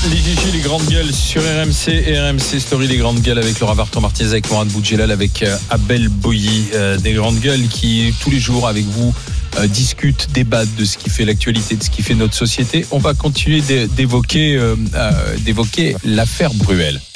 Les Gigi, les grandes gueules sur RMC et RMC Story, les grandes gueules avec Laura Martinez, avec Mourad Boudjelal, avec Abel Boilly, des grandes gueules qui tous les jours avec vous discutent, débattent de ce qui fait l'actualité, de ce qui fait notre société. On va continuer d'évoquer l'affaire Bruel.